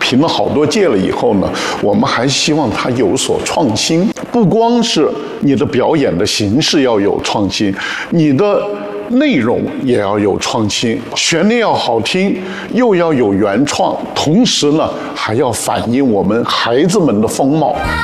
评了好多届了以后呢，我们还希望它有所创新，不光是你的表演的形式要有创新，你的内容也要有创新，旋律要好听，又要有原创，同时呢还要反映我们孩子们的风貌。